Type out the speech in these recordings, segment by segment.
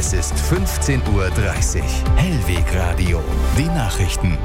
Es ist 15:30 Uhr. Hellweg Radio. Die Nachrichten.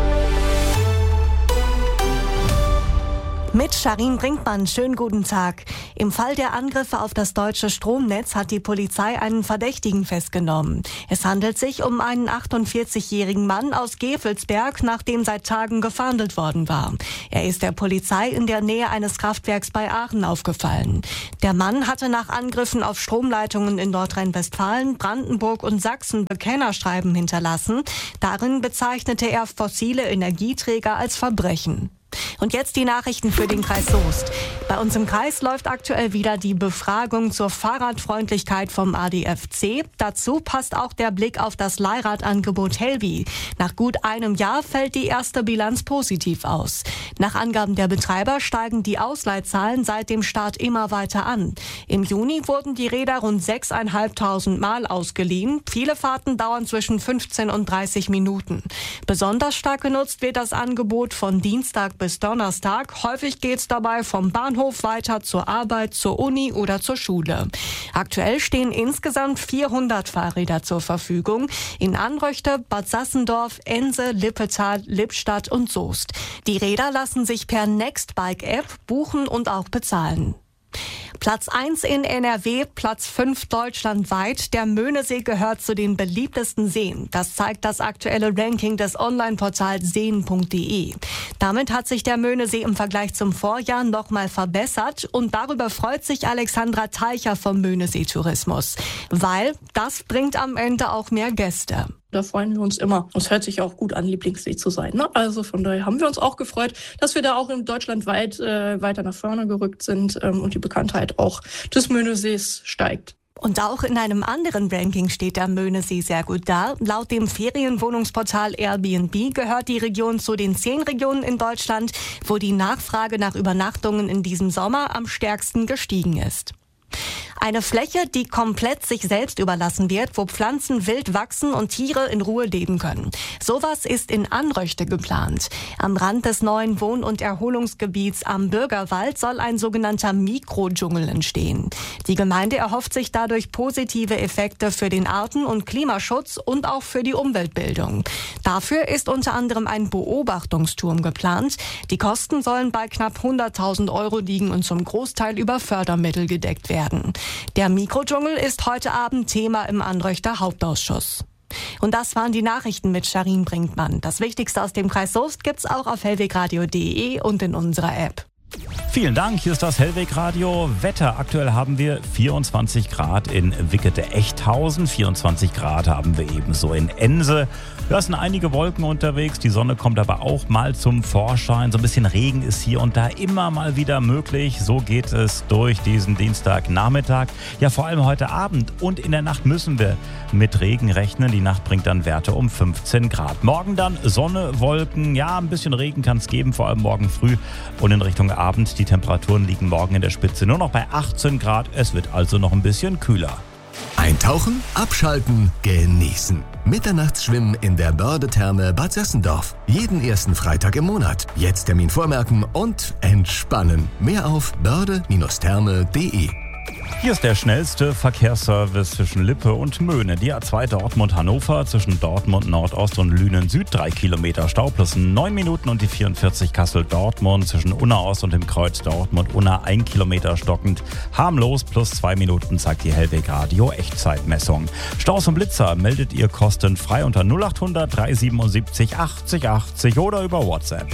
Mit Sharin Brinkmann, schönen guten Tag. Im Fall der Angriffe auf das deutsche Stromnetz hat die Polizei einen Verdächtigen festgenommen. Es handelt sich um einen 48-jährigen Mann aus Gevelsberg, nach dem seit Tagen gefahndet worden war. Er ist der Polizei in der Nähe eines Kraftwerks bei Aachen aufgefallen. Der Mann hatte nach Angriffen auf Stromleitungen in Nordrhein-Westfalen, Brandenburg und Sachsen Bekennerschreiben hinterlassen. Darin bezeichnete er fossile Energieträger als Verbrechen. Und jetzt die Nachrichten für den Kreis Soest. Bei uns im Kreis läuft aktuell wieder die Befragung zur Fahrradfreundlichkeit vom ADFC. Dazu passt auch der Blick auf das Leihradangebot Helbi. Nach gut einem Jahr fällt die erste Bilanz positiv aus. Nach Angaben der Betreiber steigen die Ausleihzahlen seit dem Start immer weiter an. Im Juni wurden die Räder rund 6.500 Mal ausgeliehen. Viele Fahrten dauern zwischen 15 und 30 Minuten. Besonders stark genutzt wird das Angebot von Dienstag bis Donnerstag. Häufig geht's dabei vom Bahnhof weiter zur Arbeit, zur Uni oder zur Schule. Aktuell stehen insgesamt 400 Fahrräder zur Verfügung in Anröchte, Bad Sassendorf, Ense, Lippetal, Lippstadt und Soest. Die Räder lassen sich per Nextbike-App buchen und auch bezahlen. Platz 1 in NRW, Platz 5 deutschlandweit. Der Möhnesee gehört zu den beliebtesten Seen. Das zeigt das aktuelle Ranking des Online-Portals seen.de. Damit hat sich der Möhnesee im Vergleich zum Vorjahr nochmal verbessert. Und darüber freut sich Alexandra Teicher vom Möhnesee Tourismus. Weil das bringt am Ende auch mehr Gäste. Da freuen wir uns immer. Es hört sich auch gut an, Lieblingssee zu sein, ne? Also von daher haben wir uns auch gefreut, dass wir da auch in Deutschland weiter nach vorne gerückt sind und die Bekanntheit auch des Möhnesees steigt. Und auch in einem anderen Ranking steht der Möhnesee sehr gut da. Laut dem Ferienwohnungsportal Airbnb gehört die Region zu den 10 Regionen in Deutschland, wo die Nachfrage nach Übernachtungen in diesem Sommer am stärksten gestiegen ist. Eine Fläche, die komplett sich selbst überlassen wird, wo Pflanzen wild wachsen und Tiere in Ruhe leben können. Sowas ist in Anröchte geplant. Am Rand des neuen Wohn- und Erholungsgebiets am Bürgerwald soll ein sogenannter Mikrodschungel entstehen. Die Gemeinde erhofft sich dadurch positive Effekte für den Arten- und Klimaschutz und auch für die Umweltbildung. Dafür ist unter anderem ein Beobachtungsturm geplant. Die Kosten sollen bei knapp 100.000 € liegen und zum Großteil über Fördermittel gedeckt werden. Der Mikrodschungel ist heute Abend Thema im Anröchter Hauptausschuss. Und das waren die Nachrichten mit Sharin Brinkmann. Das Wichtigste aus dem Kreis Soest gibt's auch auf hellwegradio.de und in unserer App. Vielen Dank, hier ist das Hellwegradio. Wetter, aktuell haben wir 24 Grad in Wickede-Echthausen, 24 Grad haben wir ebenso in Ense. Da sind einige Wolken unterwegs, die Sonne kommt aber auch mal zum Vorschein. So ein bisschen Regen ist hier und da immer mal wieder möglich. So geht es durch diesen Dienstagnachmittag. Ja, vor allem heute Abend und in der Nacht müssen wir mit Regen rechnen. Die Nacht bringt dann Werte um 15 Grad. Morgen dann Sonne, Wolken, ja, ein bisschen Regen kann es geben, vor allem morgen früh und in Richtung Abend. Die Temperaturen liegen morgen in der Spitze nur noch bei 18 Grad. Es wird also noch ein bisschen kühler. Eintauchen, abschalten, genießen. Mitternachtsschwimmen in der Börde-Therme Bad Sassendorf. Jeden ersten Freitag im Monat. Jetzt Termin vormerken und entspannen. Mehr auf börde-therme.de. Hier ist der schnellste Verkehrsservice zwischen Lippe und Möhne. Die A2 Dortmund-Hannover zwischen Dortmund Nordost und Lünen Süd 3 Kilometer Stau plus 9 Minuten und die 44 Kassel-Dortmund zwischen Unna Ost und dem Kreuz Dortmund-Unna 1 Kilometer stockend. Harmlos plus 2 Minuten zeigt die Hellwegradio Echtzeitmessung. Staus und Blitzer meldet ihr kostenfrei unter 0800 377 80 80 oder über WhatsApp.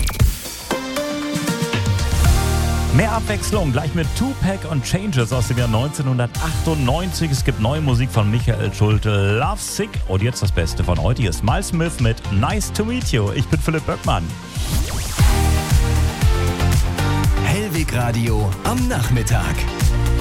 Mehr Abwechslung gleich mit Tupac und Changes aus dem Jahr 1998. Es gibt neue Musik von Michael Schulte, Love Sick. Und jetzt das Beste von heute. Hier ist Miles Smith mit Nice to Meet You. Ich bin Philipp Böckmann. Hellwegradio am Nachmittag.